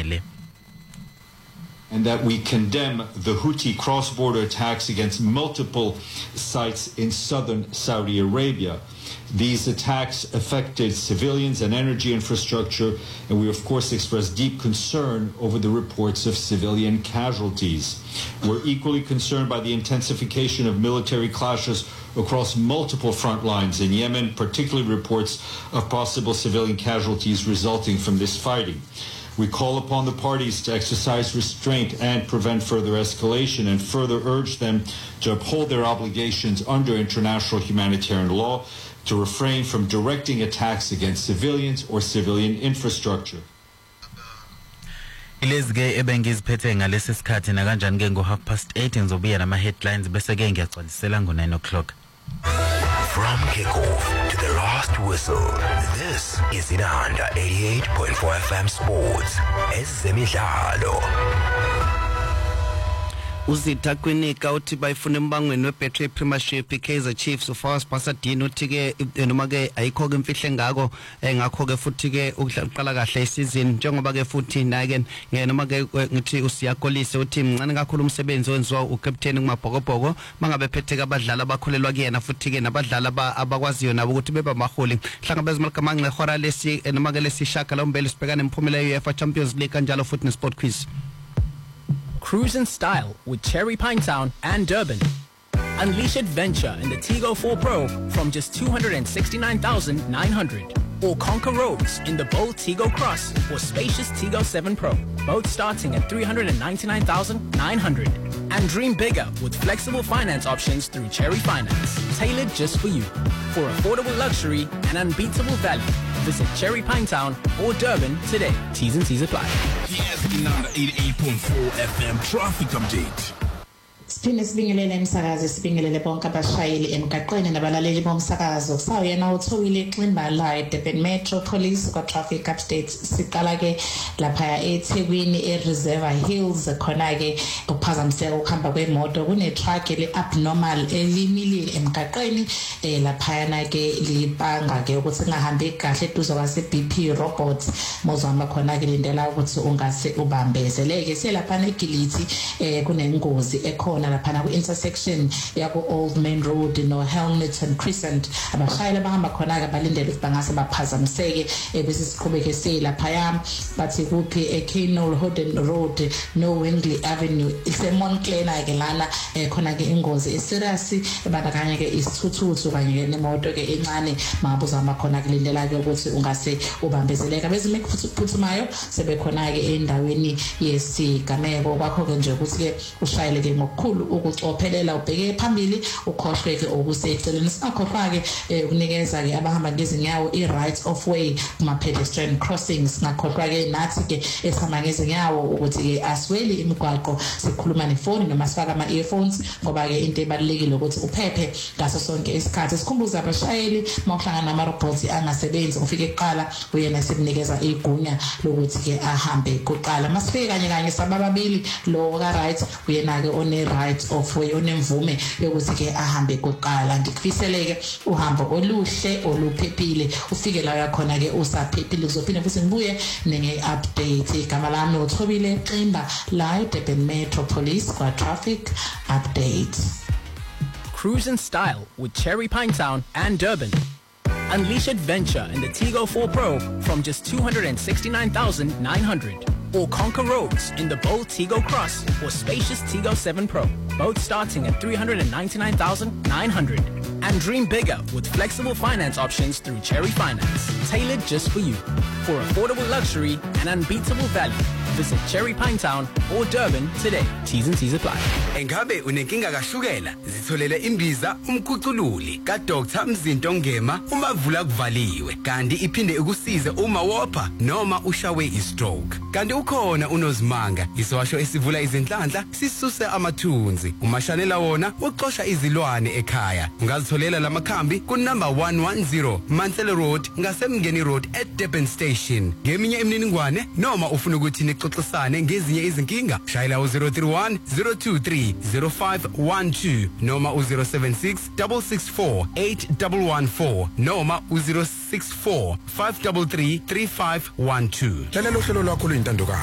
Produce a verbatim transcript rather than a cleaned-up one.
ufanele. And that we condemn the Houthi cross-border attacks against multiple sites in southern Saudi Arabia. These attacks affected civilians and energy infrastructure, and we of course express deep concern over the reports of civilian casualties. We're equally concerned by the intensification of military clashes across multiple front lines in Yemen, particularly reports of possible civilian casualties resulting from this fighting. We call upon the parties to exercise restraint and prevent further escalation, and further urge them to uphold their obligations under international humanitarian law, to refrain from directing attacks against civilians or civilian infrastructure. Ilezike ebengiziphethe ngalesi sikhathi na kanjani ke ngo half past eight ngizobuya nama headlines bese ke ngiyagcwalisela ngo nine o'clock. From kickoff to the last whistle, this is Inanda eighty-eight point four F M Sports. Ezemidlalo. Uzitha kwinika uthi bayifuna embangweni weBetray Premiership Kaizer Chiefs ufast Pasadena uthi ke noma ke ayikho ke imfihle ngako ngakho ke futhi ke ukuqala kahle isizini njengoba ke futhi na ke noma ke ngithi usiyakolise uthi mncane kakhulu umsebenzi wenziwa ucaptain kumabhokobhoko mangabe phethe abadlali abakholelwa kuyena futhi ke nabadlali abakwaziyo nabo ukuthi beba maholi hlanga bezimali ngehora lesi noma ke lesishaka lombele sibhekana imphumela ye-UEFA Champions League kanjalo futhi ne-sport quiz. Cruise in style with Cherry Pinetown and Durban. Unleash adventure in the Tigo four Pro from just two hundred sixty-nine thousand nine hundred. Or conquer roads in the bold Tigo Cross or spacious Tigo seven Pro, both starting at three hundred ninety-nine thousand nine hundred. And dream bigger with flexible finance options through Cherry Finance, tailored just for you. For affordable luxury and unbeatable value, visit Cherry Pinetown or Durban today. T's and C's apply. Yes, Inanda eighty-eight point four F M traffic update. Siphinde sibingelele emsakazi sibingelele bonke abashayeli emgaqweni nabalaleli bomsakazo sawuyena uthobile iximba la eDurban Metropolis kwa traffic updates siqala ke lapha eThekwini eReservoir Hills khona ke ukuphazamiseka ukuhamba kwemoto kune truck le abnormal elimilile emgaqweni lapha yana ke libanga ke ukuthi singahambi kahle eduze kwase B P robots mozama khona ke lindela ukuthi ungase ubambezeleke selapha neGiliti kunengozi ekho lapha ku intersection yako Old Main Road no Hamilton Crescent abashayeli abahamba khona ke balindele ukuthi bangase baphazamiseke bese siqhubeke selapha yami bathi kuphi eKenol Holden Road no Wingley Avenue iseMontclair ke lana khona ke ingozi eserious ebandakanya ke isithuthuthi kanye nemoto ke encane mabuza amakhona kulindela ke ukuthi ungase ubambezeleka bezime kuphuthumayo sebekhona ke endaweni yesigameko kwakho ke nje ukuthi ke ushayele ke ngokukhulu ukucophelela ubheke phambili ukhohlwe ke okuseceleni sakhohlwa ke ukunikeza ke abahamba ngezinyawo i-right of way kuma pedestrian crossings ngakhohlwa ke nathi ke esihamba ngezinyawo ukuthi ke asweli imigwaqo sikhuluma nefoni noma sifaka ama earphones ngoba ke into ebalekile ukuthi uphephe ngaso sonke isikhathi sikhumbuza abashayeli mawuhlangana nama robots angasebenzi ufike eqala uyena sikunikeza igunya lokuthi ke ahambe kuqala masifike kanye kanye sabababili lo ka right uyena ke one right of way onemvume yokuthi ke ahambe kuqala ngikufiseleke uhambo oluhle oluphephile ufike la yakhona ke usaphephile uzophinde futhi ngibuye nenge update igama lami uthobile Ximba la eDurban Metropolis kwa traffic update. Cruise in style with Cherry Pinetown and Durban. Unleash adventure in the Tigo four Pro from just two hundred sixty-nine thousand nine hundred. Or conquer roads in the bold Tigo Cross or spacious Tigo seven Pro, both starting at three hundred ninety-nine thousand nine hundred. And dream bigger with flexible finance options through Cherry Finance, tailored just for you. For affordable luxury and unbeatable value, visit Cherry Pinetown or Durban today. T's and C's apply. Engabe unenkinga kashukela zitholele imbiza umkhucululi ka Doctor Mzinto Ngema umavula kuvaliwe kanti iphinde ukusize uma wopha noma ushawe istroke kanti ukhona unozimanga isowasho esivula izinhlanhla sisuse amathunzi umashanela wona uxosha izilwane ekhaya ungazitholela lamakhambi ku number one ten Mantle Road ngasemngeni Road at Durban Station ngeminye imininingwane noma ufuna ukuthi nixoxisane ngezinye izinkinga shayela u zero three one zero two three zero five one two noma u zero seven six six six four eight one one four noma u zero six four five three three three five one two. Hlelo hlelo lwakho luyintandokazi.